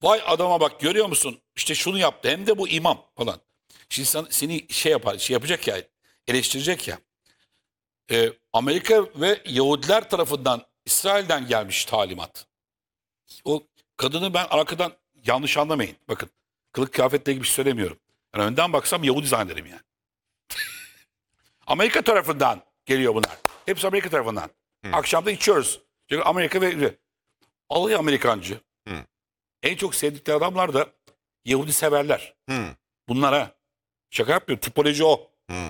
Vay adama bak görüyor musun? İşte şunu yaptı hem de bu imam falan. Şimdi seni şey yapar, şey yapacak ya, eleştirecek ya. Amerika ve Yahudiler tarafından İsrail'den gelmiş talimat. O kadını ben arkadan yanlış anlamayın. Bakın kılık kıyafetle ilgili bir şey söylemiyorum. Yani önden baksam Yahudi zannederim yani. Amerika tarafından geliyor bunlar. Hepsi Amerika tarafından. Akşam da içiyoruz. Çünkü Amerika ve alıyor Amerikancı. En çok sevdikleri adamlar da Yahudi severler. Bunlara şaka yapmıyor. Tipoloji o.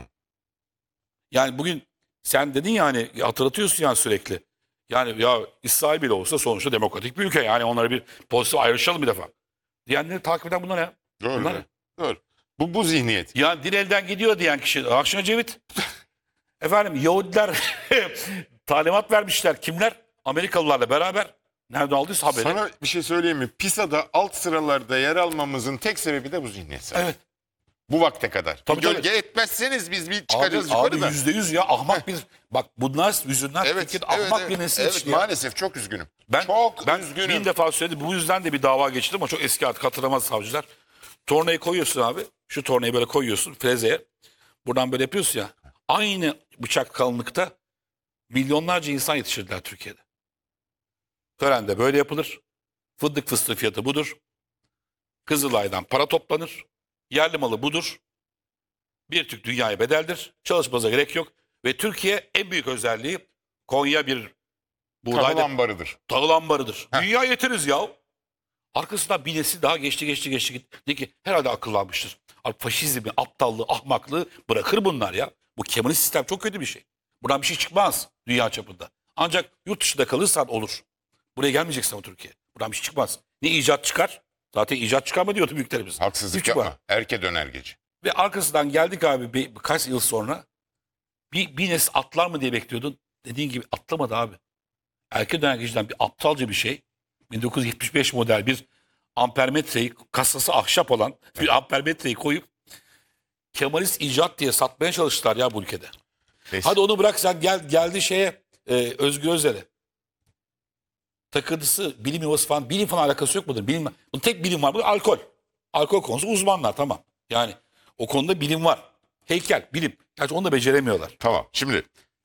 Yani bugün sen dedin ya hani hatırlatıyorsun yani sürekli. Yani ya İsrail bile olsa sonuçta demokratik bir ülke. Yani onlara bir pozitif ayrışalım bir defa. Diyenleri takip eden bunlar ya. Doğru. Bunlar. Doğru. Bu zihniyet. Yani dil elden gidiyor diyen kişi. Akşin Ecevit. Efendim Yahudiler talimat vermişler. Kimler? Amerikalılarla beraber. Nerede aldıysa haberi. Sana bir şey söyleyeyim mi? PISA'da alt sıralarda yer almamızın tek sebebi de bu zihniyet. Evet. Bu vakte kadar. Tabii, Bir gölge etmezseniz biz bir çıkacağız Abi yukarıda. %100 ya ahmak bir bak bunlar yüzünden Evet, Türkiye'de evet, ahmak evet. bir nesil Evet, yetişti ya. maalesef çok üzgünüm. Ben üzgünüm. bin defa söyledim. Bu yüzden de bir dava geçti ama çok eski artık hatırlamaz savcılar. Tornayı koyuyorsun abi. Şu tornayı böyle koyuyorsun frezeye. Buradan böyle yapıyorsun ya. Aynı bıçak kalınlıkta milyonlarca insan yetiştirdiler Türkiye'de. Törende böyle yapılır. Fındık fıstığı fiyatı budur. Kızılay'dan para toplanır. Yerli malı budur. Bir tük dünyaya bedeldir. Çalışmanıza gerek yok. Ve Türkiye en büyük özelliği Konya bir Tahıl buğday ambarıdır. tahıl ambarıdır. Dünya yeteriz ya. Arkasından bir nesil daha geçti. De ki herhalde akıllanmıştır. Abi faşizmi, aptallığı, ahmaklığı bırakır bunlar ya. Bu Kemalist sistem çok kötü bir şey. Buradan bir şey çıkmaz dünya çapında. Ancak yurt dışında kalırsan olur. Buraya gelmeyeceksin ama Türkiye. Buradan bir şey çıkmaz. Ne icat çıkar? Zaten icat çıkarma diyordu büyüklerimiz. Haksızlık Hiç çıkmaz. yapma. Erke döner gece. Ve arkasından geldik abi birkaç yıl sonra. Bir nesil atlar mı diye bekliyordun. Dediğin gibi atlamadı abi. Erken dönemden bir aptalca bir şey. 1975 model bir ampermetreyi, kasası ahşap olan bir ampermetreyi koyup Kemalist icat diye satmaya çalıştılar ya bu ülkede. Neyse. Hadi onu bırak sen geldi şeye Özgür Özel'e. Takıntısı, bilim yuvası falan, bilim falan alakası yok mudur? Bilim, bunun tek bilim var. Bu alkol. Alkol konusu uzmanlar tamam. Yani o konuda bilim var. Heykel, bilim. Gerçi onu da beceremiyorlar. Tamam. Şimdi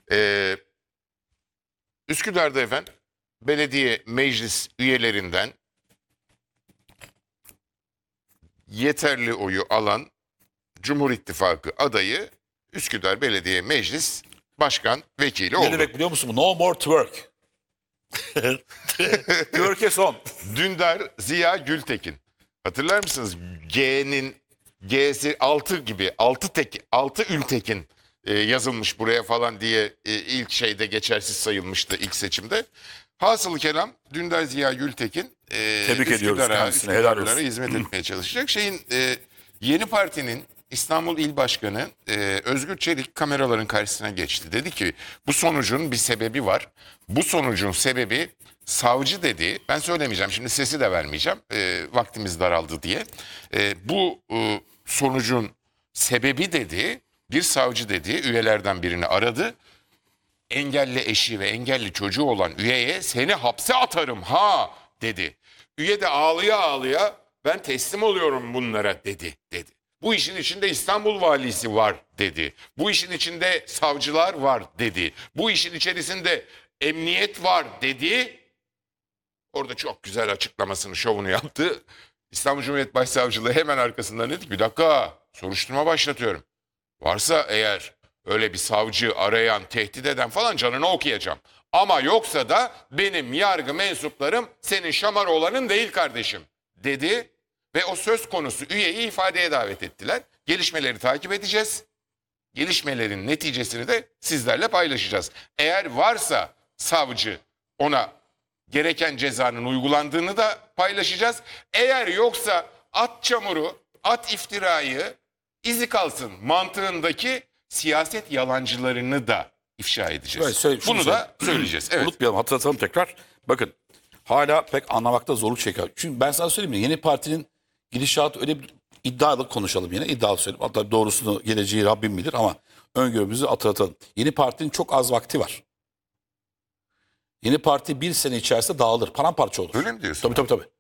Üsküdar'da efendim belediye meclis üyelerinden yeterli oyu alan Cumhur İttifakı adayı Üsküdar Belediye Meclis Başkan Vekili Ne oldu. demek biliyor musun? No more twerk. Twerk'e son. Dündar Ziya Gültekin. Hatırlar mısınız? G'si 6 gibi 6 Ültekin yazılmış buraya falan diye ilk şeyde geçersiz sayılmıştı ilk seçimde. Hasılı kelam Dündar Ziya Gültekin Tebrik ediyoruz kendisine, helal olsun. Üsküdarlılara hizmet etmeye çalışacak. Yeni Parti'nin İstanbul İl Başkanı Özgür Çelik kameraların karşısına geçti. Dedi ki bu sonucun bir sebebi var. Bu sonucun sebebi savcı dedi. Ben söylemeyeceğim şimdi sesi de vermeyeceğim. Vaktimiz daraldı diye. Bu sonucun sebebi dedi bir savcı dedi üyelerden birini aradı. Engelli eşi ve engelli çocuğu olan üyeye seni hapse atarım ha dedi. Üye de ağlıya ağlıya ben teslim oluyorum bunlara dedi. Bu işin içinde İstanbul valisi var dedi. Bu işin içinde savcılar var dedi. Bu işin içerisinde emniyet var dedi. Orada çok güzel açıklamasını, şovunu yaptı. İstanbul Cumhuriyet Başsavcılığı hemen arkasından dedi ki bir dakika soruşturma başlatıyorum. Varsa eğer öyle bir savcı arayan, tehdit eden falan canını okuyacağım. Ama yoksa da benim yargı mensuplarım senin Şamaroğlan'ın değil kardeşim dedi. Ve o söz konusu üyeyi ifadeye davet ettiler. Gelişmeleri takip edeceğiz. Gelişmelerin neticesini de sizlerle paylaşacağız. Eğer varsa savcı ona gereken cezanın uygulandığını da paylaşacağız. Eğer yoksa at çamuru, at iftirayı izi kalsın mantığındaki siyaset yalancılarını da ifşa edeceğiz. Evet, Bunu da söyleyeceğiz. Evet. Unutmayalım, hatırlatalım tekrar. Bakın hala pek anlamakta zorluk çekiyor. Çünkü ben sana söyleyeyim ya, yeni partinin gidişatı öyle bir iddialı konuşalım yine. İddialı söyleyeyim. Hatta doğrusunu geleceği Rabbim bilir ama öngörümüzü hatırlatalım. Yeni partinin çok az vakti var. Yeni parti bir sene içerisinde dağılır. Paramparça olur. Öyle mi diyorsun? Tabii.